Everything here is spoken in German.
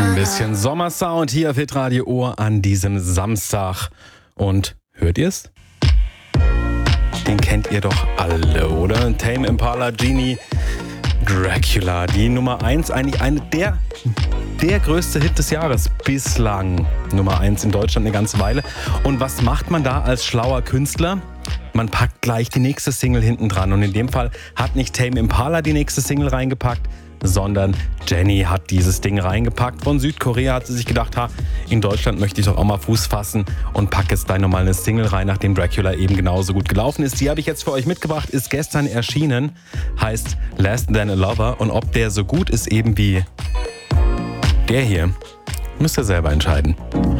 Ein bisschen Sommersound hier auf Hitradio Ohr an diesem Samstag. Und hört ihr's? Den kennt ihr doch alle, oder? Tame Impala, Genie, Dracula. Die Nummer 1, eigentlich eine der größte Hit des Jahres bislang. Nummer 1 in Deutschland eine ganze Weile. Und was macht man da als schlauer Künstler? Man packt gleich die nächste Single hinten dran. Und in dem Fall hat nicht Tame Impala die nächste Single reingepackt, sondern Jenny hat dieses Ding reingepackt. Von Südkorea hat sie sich gedacht, in Deutschland möchte ich doch auch mal Fuß fassen und pack jetzt gleich nochmal eine Single rein, nachdem Dracula eben genauso gut gelaufen ist. Die habe ich jetzt für euch mitgebracht, ist gestern erschienen, heißt Less Than a Lover. Und ob der so gut ist eben wie der hier, müsst ihr selber entscheiden.